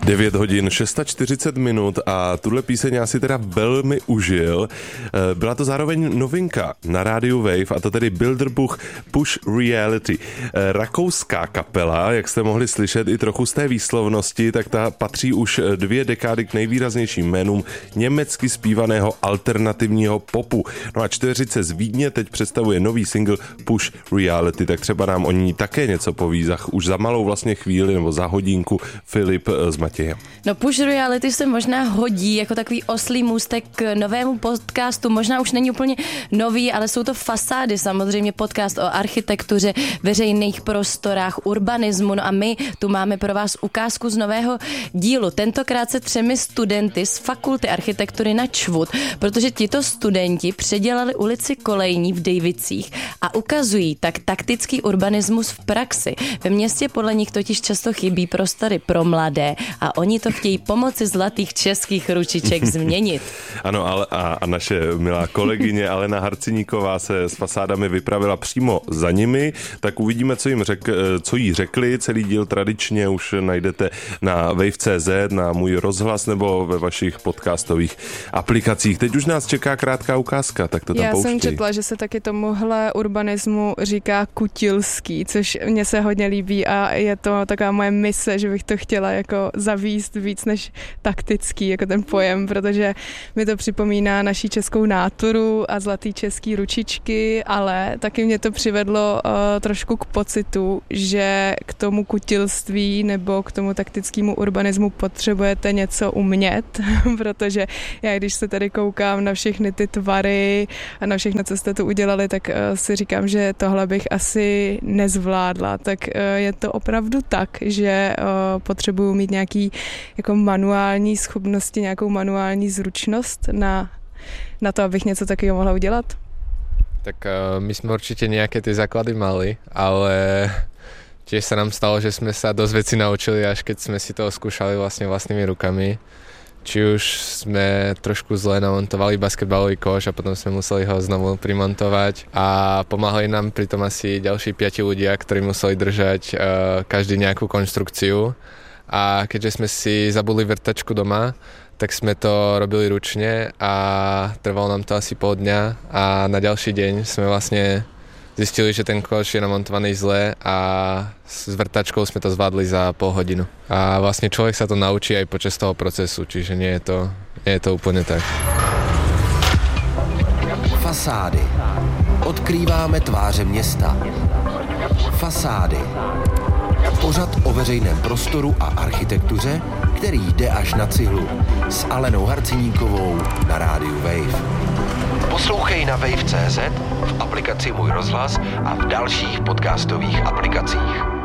9 hodin 640 minut a tuhle píseň já si teda velmi užil. Byla to zároveň novinka na rádiu Wave, a to tedy Bilderbuch Push Reality. Rakouská kapela, jak jste mohli slyšet i trochu z té výslovnosti, tak ta patří už 2 dekády k nejvýraznějším jménům německy zpívaného alternativního popu. No a čtyřice z Vídně teď představuje nový single Push Reality, tak třeba nám o ní také něco poví už za malou vlastně chvíli nebo za hodinku Filip z Matěje. No Push Reality se možná hodí jako takový oslý můstek k novému podcastu. Možná už není úplně nový, ale jsou to Fasády, samozřejmě podcast o architektuře, veřejných prostorách, urbanismu. No a my tu máme pro vás ukázku z nového dílu. Tentokrát se 3 studenty z Fakulty architektury na ČVUT, protože tito studenti předělali ulici Kolejní v Dejvicích a ukazují tak taktický urbanismus v praxi. Ve městě podle nich totiž často chybí prostory pro mladé a oni to chtějí pomoci zlatých českých ručiček změnit. Ano, a naše milá kolegyně Alena Harciníková se s Fasádami vypravila přímo za nimi, tak uvidíme, co jí řekli. Celý díl tradičně už najdete na wave.cz, na Můj rozhlas nebo ve vašich podcastových aplikacích. Teď už nás čeká krátká ukázka, tak to tam pouštěj. Já jsem četla, že se taky tomuhle urbanismu říká kutilský, což mně se hodně líbí a je to taková moje mise, že bych to chtěla jako zavíst víc než taktický, jako ten pojem, protože mi to připomíná naší českou náturu a zlatý český ručičky, ale taky mě to přivedlo trošku k pocitu, že k tomu kutilství nebo k tomu taktickému urbanismu potřebujete něco umět, protože já, když se tady koukám na všechny ty tvary a na všechno, co jste tu udělali, tak si říkám, že tohle bych asi nezvládla. Tak je to opravdu tak, že potřebuju mít nějaký jako manuální schopnosti, nějakou manuální zručnost na to, abych něco takového mohla udělat? Tak my sme určite nejaké tie základy mali, ale tiež sa nám stalo, že sme sa dosť veci naučili, až keď sme si to skúšali vlastne vlastnými rukami. Či už sme trošku zle namontovali basketbalový koš a potom sme museli ho znovu primontovať a pomáhali nám pritom asi ďalší 5 ľudia, ktorí museli držať každý nejakú konštrukciu. A keďže sme si zabudli vrtačku doma, tak sme to robili ručne a trvalo nám to asi pol dňa a na ďalší deň sme vlastne zistili, že ten koš je namontovaný zle a s vrtačkou sme to zvládli za pol hodinu. A vlastne človek sa to naučí aj počas toho procesu, čiže nie je to úplne tak. Fasády. Odkrýváme tváře města. Fasády. Pořad o veřejném prostoru a architektuře, který jde až na cihlu. S Alenou Harciníkovou na rádiu Wave. Poslouchej na wave.cz, v aplikaci Můj rozhlas a v dalších podcastových aplikacích.